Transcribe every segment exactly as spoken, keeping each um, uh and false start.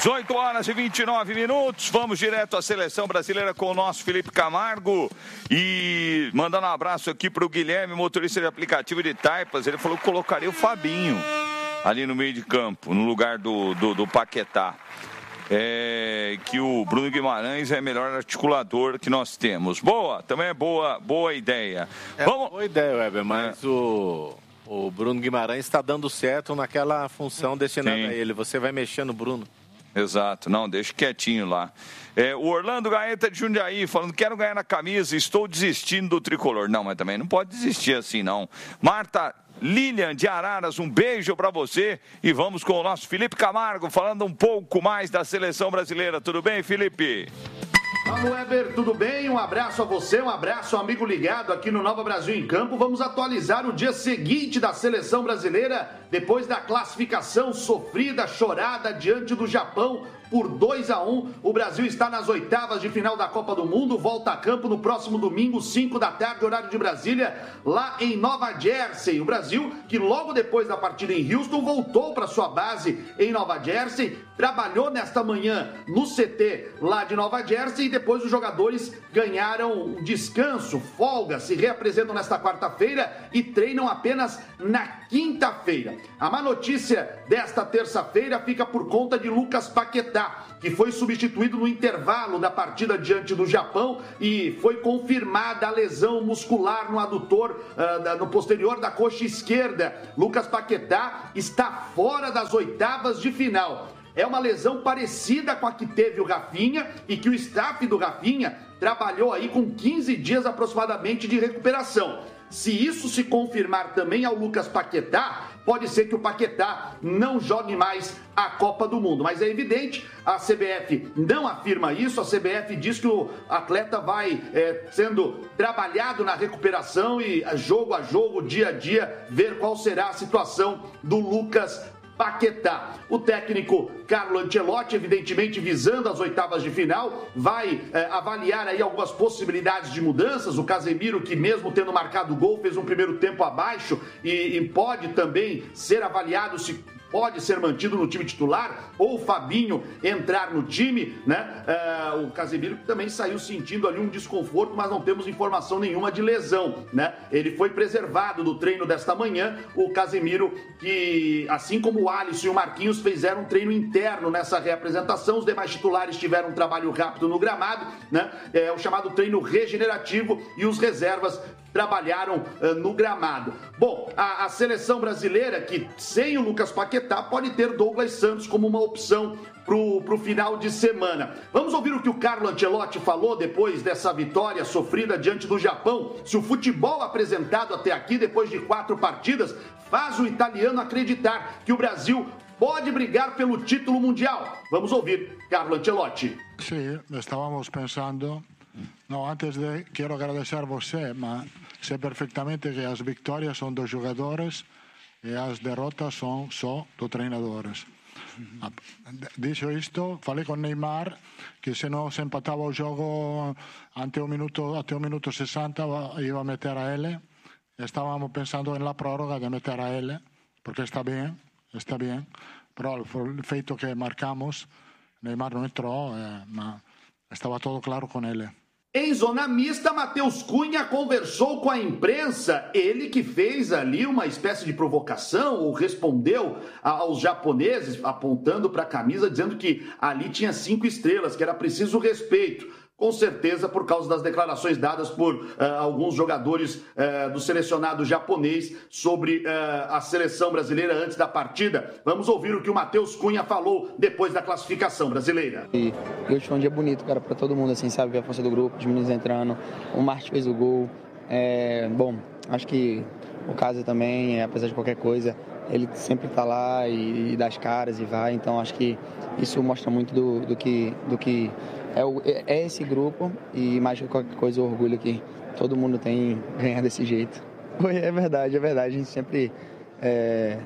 dezoito horas e vinte e nove minutos, vamos direto à seleção brasileira com o nosso Felipe Camargo e mandando um abraço aqui para o Guilherme, motorista de aplicativo de Taipas. Ele falou que colocaria o Fabinho ali no meio de campo, no lugar do, do, do Paquetá. É, que o Bruno Guimarães é o melhor articulador que nós temos. Boa, também é boa, boa ideia. É Vamos... boa ideia, Weber, mas é. o, o Bruno Guimarães está dando certo naquela função destinada Sim. a ele. Você vai mexer no Bruno. Exato, não, deixa quietinho lá. É, o Orlando Gaeta de Jundiaí falando, quero ganhar na camisa, estou desistindo do tricolor. Não, mas também não pode desistir assim, não. Marta Lilian de Araras, um beijo para você e vamos com o nosso Felipe Camargo falando um pouco mais da seleção brasileira. Tudo bem, Felipe? Fala, Weber, tudo bem? Um abraço a você, um abraço, amigo ligado aqui no Nova Brasil em Campo. Vamos atualizar o dia seguinte da seleção brasileira, depois da classificação sofrida, chorada diante do Japão por dois a um. O Brasil está nas oitavas de final da Copa do Mundo, volta a campo no próximo domingo, cinco da tarde, horário de Brasília, lá em Nova Jersey. O Brasil, que logo depois da partida em Houston, voltou para sua base em Nova Jersey, trabalhou nesta manhã no C T lá de Nova Jersey e depois os jogadores ganharam descanso, folga, se reapresentam nesta quarta-feira e treinam apenas na quinta-feira. A má notícia desta terça-feira fica por conta de Lucas Paquetá, que foi substituído no intervalo da partida diante do Japão e foi confirmada a lesão muscular no adutor, uh, no posterior da coxa esquerda. Lucas Paquetá está fora das oitavas de final. É uma lesão parecida com a que teve o Rafinha e que o staff do Rafinha trabalhou aí com quinze dias aproximadamente de recuperação. Se isso se confirmar também ao Lucas Paquetá, pode ser que o Paquetá não jogue mais a Copa do Mundo. Mas é evidente, a C B F não afirma isso, a C B F diz que o atleta vai é, sendo trabalhado na recuperação e jogo a jogo, dia a dia, ver qual será a situação do Lucas Paquetá. O técnico Carlo Ancelotti, evidentemente visando as oitavas de final, vai é, avaliar aí algumas possibilidades de mudanças. O Casemiro, que mesmo tendo marcado gol, fez um primeiro tempo abaixo e, e pode também ser avaliado se pode ser mantido no time titular, ou o Fabinho entrar no time, né? É, o Casemiro também saiu sentindo ali um desconforto, mas não temos informação nenhuma de lesão, né? Ele foi preservado do treino desta manhã, o Casemiro, que assim como o Alisson e o Marquinhos fizeram um treino interno nessa reapresentação, os demais titulares tiveram um trabalho rápido no gramado, né? É o chamado treino regenerativo e os reservas trabalharam uh, no gramado. Bom, a, a seleção brasileira, que sem o Lucas Paquetá, pode ter Douglas Santos como uma opção pro, pro final de semana. Vamos ouvir o que o Carlo Ancelotti falou depois dessa vitória sofrida diante do Japão. Se o futebol apresentado até aqui, depois de quatro partidas, faz o italiano acreditar que o Brasil pode brigar pelo título mundial. Vamos ouvir Carlo Ancelotti. Sim, estávamos pensando... No, antes de, quero agradecer a você, mas sei perfeitamente que as vitórias são dos jogadores e as derrotas são só dos treinadores. Uhum. Dito isto, falei com Neymar que se não se empatava o jogo ante o minuto, até o minuto sessenta, ia meter a ele. Estávamos pensando na prórroga de meter a ele, porque está bem, está bem. Pero o feito que marcamos, Neymar não entrou, eh, mas estava todo claro com ele. Em zona mista, Matheus Cunha conversou com a imprensa, ele que fez ali uma espécie de provocação ou respondeu aos japoneses, apontando para a camisa, dizendo que ali tinha cinco estrelas, que era preciso respeito. Com certeza por causa das declarações dadas por uh, alguns jogadores uh, do selecionado japonês sobre uh, a seleção brasileira antes da partida. Vamos ouvir o que o Matheus Cunha falou depois da classificação brasileira. E hoje foi um dia bonito, cara, para todo mundo, assim, sabe? Ver a força do grupo, os meninos entrando, o Marte fez o gol. É, bom, acho que o Casa também, apesar de qualquer coisa, ele sempre tá lá e, e dá as caras e vai. Então acho que isso mostra muito do, do que... Do que É, o, é esse grupo e mais que qualquer coisa o orgulho que todo mundo tem ganhar desse jeito. É verdade, é verdade. A gente sempre, é,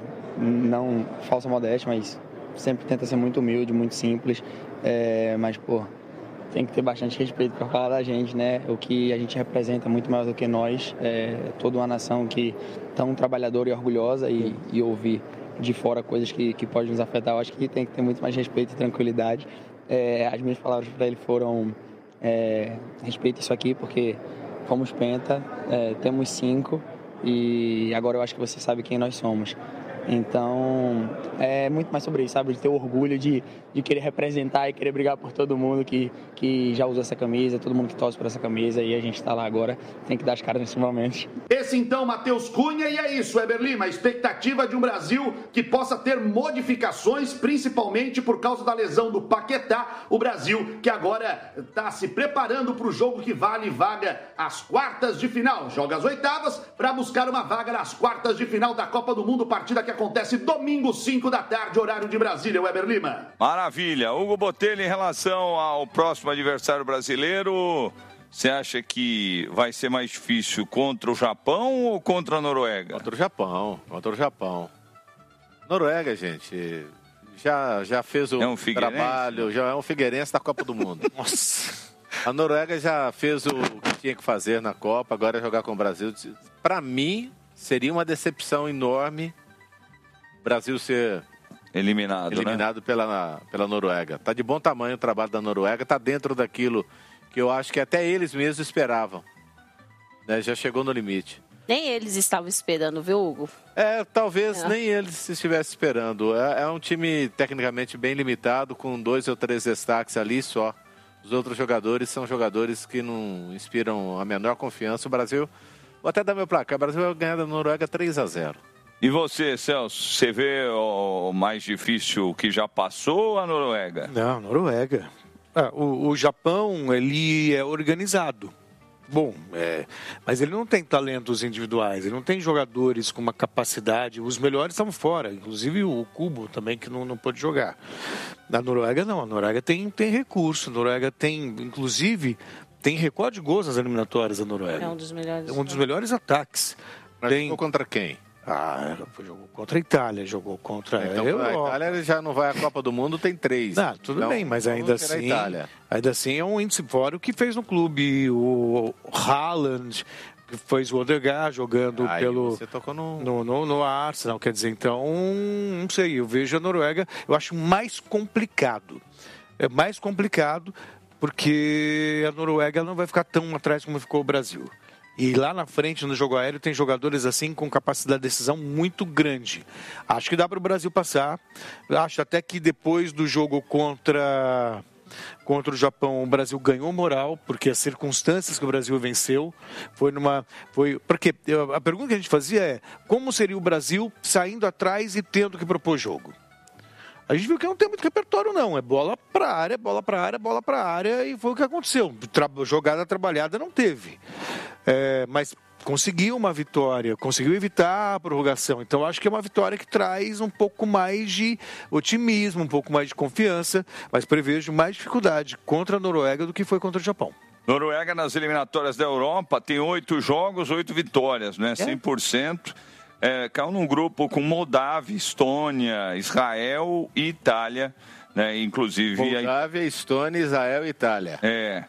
não falsa modéstia, mas sempre tenta ser muito humilde, muito simples. É, mas, pô, tem que ter bastante respeito para falar da gente, né? O que a gente representa muito mais do que nós. É toda uma nação que tão trabalhadora e orgulhosa e, e ouvir de fora coisas que, que podem nos afetar. Eu acho que tem que ter muito mais respeito e tranquilidade. É, as minhas palavras para ele foram é, respeite isso aqui, porque fomos penta, é, temos cinco e agora eu acho que você sabe quem nós somos. Então, é muito mais sobre isso, sabe? De ter orgulho de, de querer representar e querer brigar por todo mundo que, que já usou essa camisa, todo mundo que torce por essa camisa, e a gente tá lá agora, tem que dar as caras nesse momento. Esse então, Matheus Cunha, e é isso, Weber Lima, a expectativa de um Brasil que possa ter modificações, principalmente por causa da lesão do Paquetá, o Brasil que agora está se preparando para o jogo que vale vaga às quartas de final, joga as oitavas para buscar uma vaga nas quartas de final da Copa do Mundo, partida que acontece domingo, cinco da tarde, horário de Brasília, Weber Lima. Maravilha. Hugo Botelho, em relação ao próximo adversário brasileiro, você acha que vai ser mais difícil contra o Japão ou contra a Noruega? Contra o Japão, contra o Japão. Noruega, gente, já, já fez o é um trabalho, já é um figueirense da Copa do Mundo. Nossa. A Noruega já fez o que tinha que fazer na Copa, agora é jogar com o Brasil. Para mim, seria uma decepção enorme o Brasil ser eliminado, eliminado né? pela, pela Noruega. Tá de bom tamanho o trabalho da Noruega, tá dentro daquilo que eu acho que até eles mesmos esperavam. Né? Já chegou no limite. Nem eles estavam esperando, viu, Hugo? É, talvez é. nem eles estivessem esperando. É, é um time tecnicamente bem limitado, com dois ou três destaques ali só. Os outros jogadores são jogadores que não inspiram a menor confiança. O Brasil, vou até dar meu placar, o Brasil vai ganhar da Noruega três a zero. E você, Celso, você vê o mais difícil que já passou ou a Noruega? Não, Noruega. Ah, o, o Japão, ele é organizado. Bom, é, mas ele não tem talentos individuais, ele não tem jogadores com uma capacidade. Os melhores estão fora, inclusive o Kubo também, que não, não pôde jogar. Na Noruega, não. A Noruega tem, tem recurso. A Noruega tem, inclusive, tem recorde de gols nas eliminatórias da Noruega. É um dos melhores. É um dos melhores ataques. Mas tem... jogou contra quem? Ah, jogou contra a Itália, jogou contra então, a Europa. A Itália já não vai à Copa do Mundo, tem três. Não, tudo então, bem, mas ainda assim, ainda assim é um índice fora o que fez no clube. O Haaland, que fez o Odegaard jogando Aí pelo você tocou no... No, no, no Arsenal, quer dizer, então, não sei, eu vejo a Noruega, eu acho mais complicado. É mais complicado porque a Noruega não vai ficar tão atrás como ficou o Brasil. E lá na frente, no jogo aéreo, tem jogadores assim com capacidade de decisão muito grande. Acho que dá para o Brasil passar. Acho até que depois do jogo contra, contra o Japão, o Brasil ganhou moral, porque as circunstâncias que o Brasil venceu foi numa... Foi, porque a pergunta que a gente fazia é como seria o Brasil saindo atrás e tendo que propor jogo? A gente viu que não tem muito repertório, não. É bola para área, bola para área, bola para área, e foi o que aconteceu. Tra- jogada trabalhada não teve. É, mas conseguiu uma vitória, conseguiu evitar a prorrogação. Então, acho que é uma vitória que traz um pouco mais de otimismo, um pouco mais de confiança, mas prevejo mais dificuldade contra a Noruega do que foi contra o Japão. Noruega, nas eliminatórias da Europa, tem oito jogos, oito vitórias, né? cem por cento. É, caiu num grupo com Moldávia, Estônia, Israel e Itália, né? Inclusive... Moldávia, Estônia, Israel e Itália. É,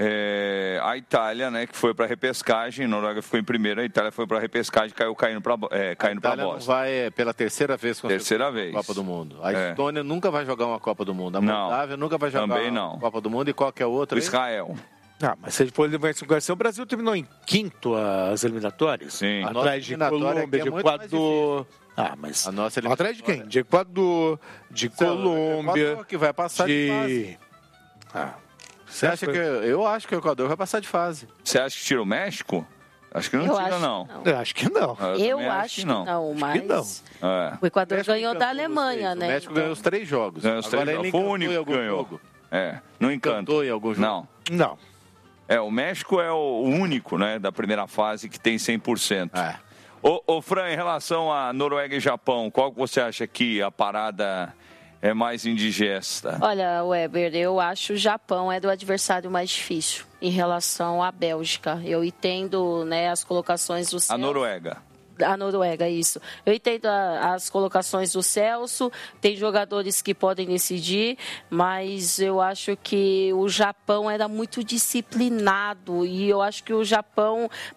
é, a Itália, né, que foi para a repescagem, a Noruega ficou em primeiro, a Itália foi para a repescagem, caiu caindo para é, caindo para a Itália não vai pela terceira vez terceira vez Copa do Mundo. A é. Estônia nunca vai jogar uma Copa do Mundo. A não, Moldávia nunca vai jogar também uma não. Copa do Mundo e qualquer outra. O Israel. Ah, mas se ele for levar essa conversa, o Brasil terminou em quinto as eliminatórias. Sim. Atrás de Colômbia, de Equador. Ah, mas a nossa atrás de quem? De Equador, de Então, Colômbia. Equador que vai passar de, de fase. Ah, você acha que eu acho que o Equador vai passar de fase? Você acha que tira o México? Acho que não eu tira, acho não. não. Eu acho que não. Eu, eu acho, acho que não, não mas que não. É. O Equador o ganhou da Alemanha, né? O México ganhou os três jogos. Ganhou os três Agora jogos. ele Foi o único que ganhou. Jogo. É, não encanta. Encantou em algum jogo? Não. Não. É, o México é o único, né, da primeira fase que tem cem por cento. É. Ô, ô, Fran, em relação a Noruega e Japão, qual que você acha que a parada é mais indigesta? Olha, Weber, eu acho o Japão é do adversário mais difícil em relação à Bélgica. Eu entendo, né, as colocações do Celso. A Noruega. A Noruega, isso. Eu entendo a, as colocações do Celso, tem jogadores que podem decidir, mas eu acho que o Japão era muito disciplinado e eu acho que o Japão pecou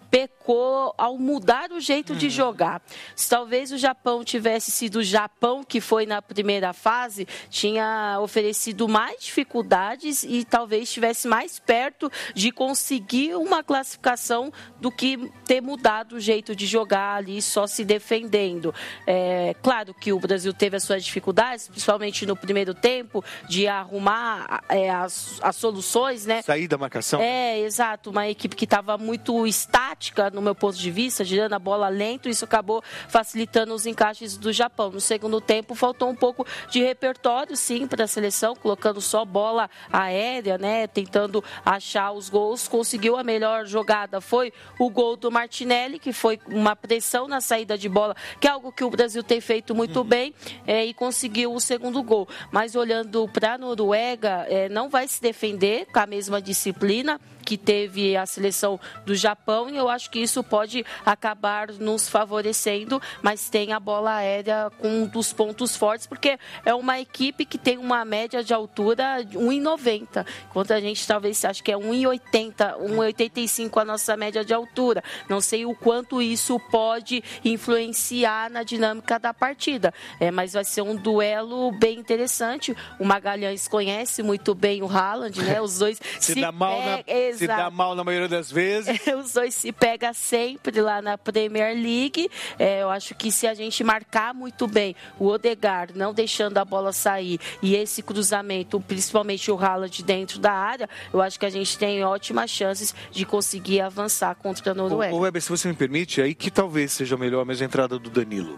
pecou ao mudar o jeito de jogar. Se talvez o Japão tivesse sido o Japão que foi na primeira fase, tinha oferecido mais dificuldades e talvez estivesse mais perto de conseguir uma classificação do que ter mudado o jeito de jogar ali só se defendendo. É, claro que o Brasil teve as suas dificuldades, principalmente no primeiro tempo, de arrumar é, as, as soluções, né? Sair da marcação. É, exato. Uma equipe que estava muito estática, no meu ponto de vista, girando a bola lento, isso acabou facilitando os encaixes do Japão. No segundo tempo, faltou um pouco de repertório, sim, para a seleção, colocando só bola aérea, né? Tentando achar os gols. Conseguiu a melhor jogada, foi o gol do Martinelli, que foi uma pressão na saída de bola, que é algo que o Brasil tem feito muito uhum. bem, é, e conseguiu o segundo gol. Mas olhando para a Noruega, é, não vai se defender com a mesma disciplina que teve a seleção do Japão, e eu acho que isso pode acabar nos favorecendo, mas tem a bola aérea com um dos pontos fortes, porque é uma equipe que tem uma média de altura de um e noventa, enquanto a gente talvez acho que é um e oitenta, um e oitenta e cinco a nossa média de altura. Não sei o quanto isso pode influenciar na dinâmica da partida, é, mas vai ser um duelo bem interessante. O Magalhães conhece muito bem o Haaland, né? Os dois se, se dá mal na... Se dá mal na maioria das vezes. Os dois se pegam sempre lá na Premier League. É, eu acho que se a gente marcar muito bem o Odegaard, não deixando a bola sair, e esse cruzamento, principalmente o Haaland dentro da área, eu acho que a gente tem ótimas chances de conseguir avançar contra a Noruega. Ô, Weber, se você me permite, aí que talvez seja melhor a mesma entrada do Danilo.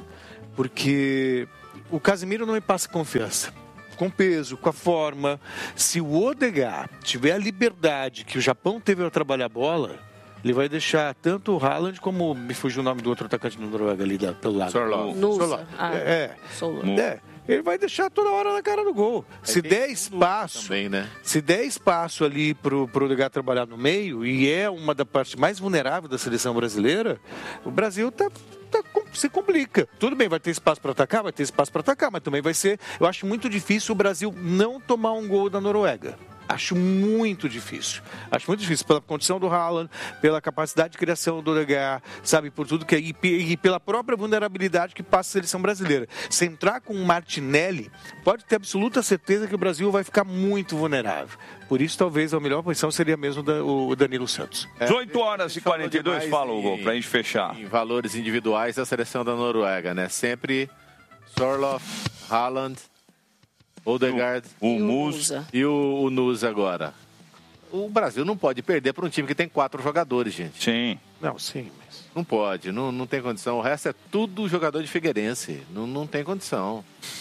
Porque o Casemiro não me passa confiança. Com peso, com a forma. Se o Odegaard tiver a liberdade que o Japão teve ao trabalhar a bola, ele vai deixar tanto o Haaland como... Me fugiu o nome do outro atacante do Noruega ali da, pelo lado. Sorloth. Sorloth. Ah, é, é, é. Ele vai deixar toda hora na cara do gol. É, se der espaço, também, né? Se der espaço ali pro, pro Odegaard trabalhar no meio, e é uma da parte mais vulnerável da seleção brasileira, o Brasil tá... se complica. Tudo bem, vai ter espaço para atacar, vai ter espaço para atacar, mas também vai ser... Eu acho muito difícil o Brasil não tomar um gol da Noruega. Acho muito difícil. Acho muito difícil pela condição do Haaland, pela capacidade de criação do Odegaard, sabe, por tudo que é, e, e pela própria vulnerabilidade que passa a seleção brasileira. Se entrar com o Martinelli, pode ter absoluta certeza que o Brasil vai ficar muito vulnerável. Por isso, talvez a melhor posição seria mesmo o Danilo Santos. É, dezoito horas e quarenta e dois, fala, Hugo, pra gente fechar. Em valores individuais da seleção da Noruega, né? Sempre Sorloth, Haaland, Odegaard, o, o Musa e o, o Nusa agora. O Brasil não pode perder para um time que tem quatro jogadores, gente. Sim. Não, sim, mas... Não pode, não, não tem condição. O resto é tudo jogador de Figueirense. Não, não tem condição.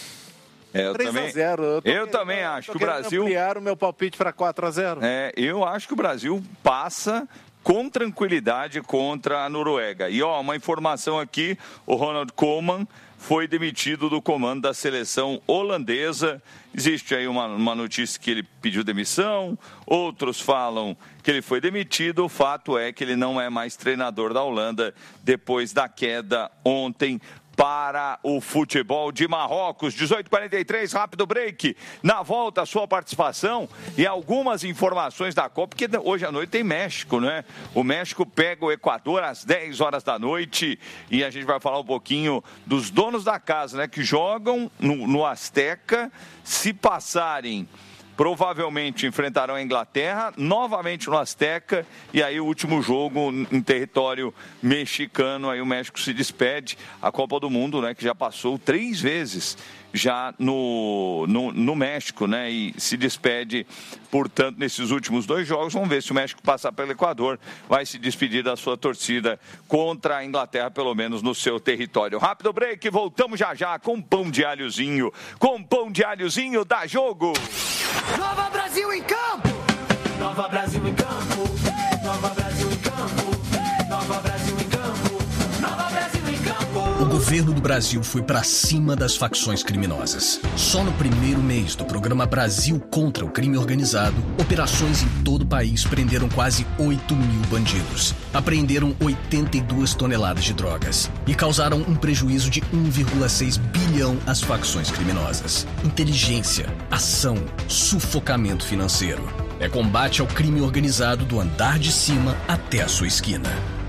É, eu também, zero. Eu, eu também acho que o Brasil... ampliar o meu palpite para quatro a zero. É, eu acho que o Brasil passa com tranquilidade contra a Noruega. E, ó, uma informação aqui, o Ronald Koeman foi demitido do comando da seleção holandesa. Existe aí uma, uma notícia que ele pediu demissão, outros falam que ele foi demitido. O fato é que ele não é mais treinador da Holanda depois da queda ontem para o futebol de Marrocos. dezoito e quarenta e três, rápido break. Na volta, a sua participação e algumas informações da Copa, porque hoje à noite tem México, né? O México pega o Equador às dez horas da noite e a gente vai falar um pouquinho dos donos da casa, né? Que jogam no, no Azteca. Se passarem, provavelmente enfrentarão a Inglaterra, novamente no Azteca, e aí o último jogo em território mexicano, aí o México se despede, a Copa do Mundo, né, que já passou três vezes já no, no, no México, né, e se despede, portanto, nesses últimos dois jogos. Vamos ver se o México passar pelo Equador, vai se despedir da sua torcida contra a Inglaterra, pelo menos no seu território. Rápido break, voltamos já já com pão de alhozinho, com pão de alhozinho, dá jogo! Nova Brasil em campo! Nova Brasil em campo! Nova Brasil em campo! Nova Brasil em campo! Nova Brasil em campo! O governo do Brasil foi para cima das facções criminosas. Só no primeiro mês do programa Brasil contra o Crime Organizado, operações em todo o país prenderam quase oito mil bandidos, apreenderam oitenta e duas toneladas de drogas e causaram um prejuízo de um vírgula seis bilhão às facções criminosas. Inteligência, ação, sufocamento financeiro. É combate ao crime organizado do andar de cima até a sua esquina.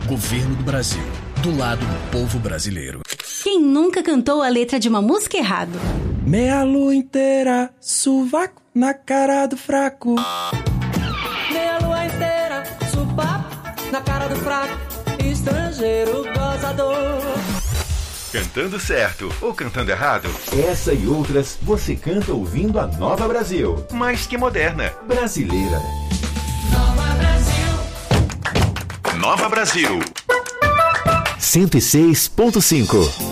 Governo do Brasil. Do lado do povo brasileiro. Quem nunca cantou a letra de uma música errado? Meia lua inteira, sovaco na cara do fraco. Meia lua inteira, sovaco na cara do fraco. Estrangeiro gozador. Cantando certo ou cantando errado? Essa e outras você canta ouvindo a Nova Brasil. Mais que moderna. Brasileira. Nova Brasil. Nova Brasil. cento e seis ponto cinco.